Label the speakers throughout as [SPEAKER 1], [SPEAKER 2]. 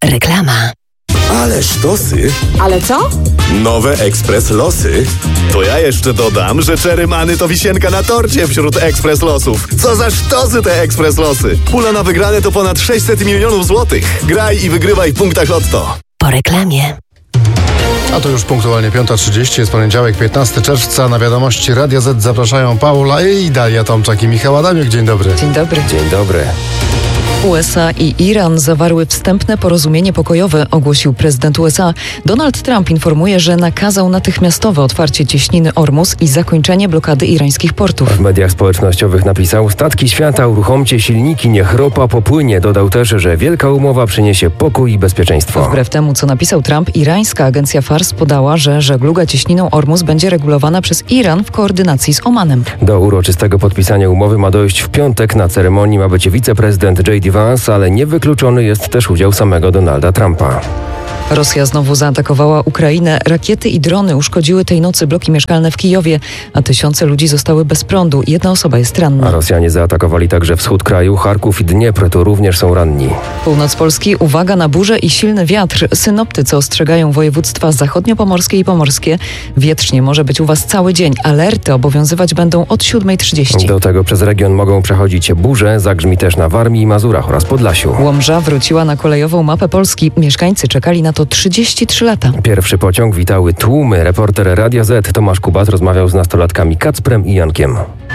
[SPEAKER 1] Reklama.
[SPEAKER 2] Ale sztosy.
[SPEAKER 3] Ale co?
[SPEAKER 2] Nowe Ekspres Losy. To ja jeszcze dodam, że Cherry Many to wisienka na torcie wśród Ekspres Losów. Co za sztosy te Ekspres Losy. Pula na wygrane to ponad 600 milionów złotych. Graj i wygrywaj w punktach Lotto.
[SPEAKER 1] Po reklamie.
[SPEAKER 4] A to już punktualnie 5:30, jest poniedziałek, 15 czerwca. Na wiadomości Radia Z zapraszają Paula i Dalia Tomczak i Michał Adamiuk. Dzień dobry.
[SPEAKER 5] Dzień dobry.
[SPEAKER 2] Dzień dobry.
[SPEAKER 5] USA i Iran zawarły wstępne porozumienie pokojowe, ogłosił prezydent USA. Donald Trump informuje, że nakazał natychmiastowe otwarcie cieśniny Ormus i zakończenie blokady irańskich portów.
[SPEAKER 6] W mediach społecznościowych napisał: statki świata, uruchomcie silniki, niech ropa popłynie. Dodał też, że wielka umowa przyniesie pokój i bezpieczeństwo.
[SPEAKER 5] Wbrew temu, co napisał Trump, irańska agencja Fars podała, że żegluga cieśniną Ormus będzie regulowana przez Iran w koordynacji z Omanem.
[SPEAKER 6] Do uroczystego podpisania umowy ma dojść w piątek. Na ceremonii ma być wiceprezydent J.D. Vance, ale niewykluczony jest też udział samego Donalda Trumpa.
[SPEAKER 5] Rosja znowu zaatakowała Ukrainę. Rakiety i drony uszkodziły tej nocy bloki mieszkalne w Kijowie, a tysiące ludzi zostały bez prądu. Jedna osoba jest ranna.
[SPEAKER 6] A Rosjanie zaatakowali także wschód kraju, Charków i Dniepr, tu również są ranni.
[SPEAKER 5] Północ Polski, uwaga na burzę i silny wiatr. Synoptycy ostrzegają województwa zachodniopomorskie i pomorskie. Wietrznie może być u Was cały dzień. Alerty obowiązywać będą od 7:30.
[SPEAKER 6] Do tego przez region mogą przechodzić burze, zagrzmi też na Warmii i Mazurach oraz Podlasiu.
[SPEAKER 5] Łomża wróciła na kolejową mapę Polski. Mieszkańcy czekali na to 33 lata.
[SPEAKER 6] Pierwszy pociąg witały tłumy. Reporter Radia Z Tomasz Kubat rozmawiał z nastolatkami Kacprem i Jankiem.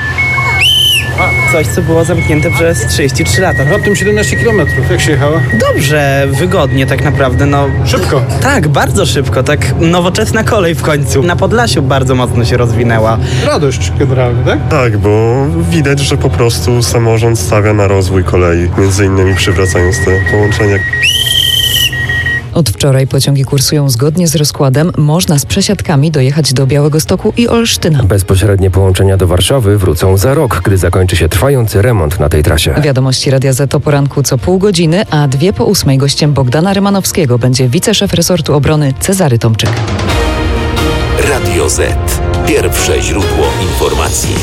[SPEAKER 7] Coś, co było zamknięte przez 33 lata.
[SPEAKER 4] Raptem 17 km. Jak się jechało?
[SPEAKER 7] Dobrze, wygodnie tak naprawdę,
[SPEAKER 4] Szybko.
[SPEAKER 7] Tak, bardzo szybko, tak nowoczesna kolej w końcu. Na Podlasiu bardzo mocno się rozwinęła.
[SPEAKER 4] Radość generalnie, tak?
[SPEAKER 8] Tak, bo widać, że po prostu samorząd stawia na rozwój kolei, między innymi przywracając te połączenia.
[SPEAKER 5] Od wczoraj pociągi kursują zgodnie z rozkładem. Można z przesiadkami dojechać do Białegostoku i Olsztyna.
[SPEAKER 6] Bezpośrednie połączenia do Warszawy wrócą za rok, gdy zakończy się trwający remont na tej trasie.
[SPEAKER 5] Wiadomości Radia Z o poranku co pół godziny, a 7:02 gościem Bogdana Rymanowskiego będzie wiceszef resortu obrony Cezary Tomczyk.
[SPEAKER 9] Radio Z. Pierwsze źródło informacji.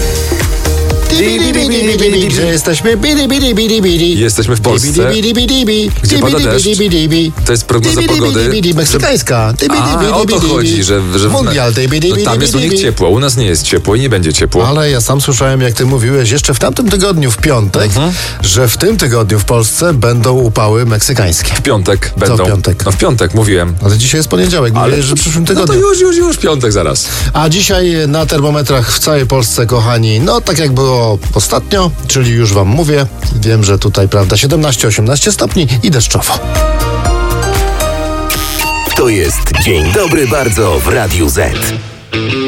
[SPEAKER 4] Gdzie jesteśmy?
[SPEAKER 10] Jesteśmy w Polsce. Gdzie pada deszcz. To jest prognoza pogody.
[SPEAKER 4] Meksykańska.
[SPEAKER 10] O to chodzi, że
[SPEAKER 4] Mundial.
[SPEAKER 10] tam jest u nich ciepło, u nas nie jest ciepło i nie będzie ciepło.
[SPEAKER 4] Ale ja sam słyszałem, jak ty mówiłeś jeszcze w tamtym tygodniu, w piątek, że w tym tygodniu w Polsce będą upały meksykańskie.
[SPEAKER 10] W piątek będą.
[SPEAKER 4] Co w piątek?
[SPEAKER 10] No w piątek, mówiłem.
[SPEAKER 4] Ale dzisiaj jest poniedziałek, mówiłeś, że w przyszłym tygodniu.
[SPEAKER 10] No to już piątek zaraz.
[SPEAKER 4] A dzisiaj na termometrach w całej Polsce, kochani, no tak jak było ostatnio, czyli już wam mówię, wiem, że tutaj, prawda, 17-18 stopni i deszczowo.
[SPEAKER 9] To jest Dzień Dobry Bardzo w Radiu Z.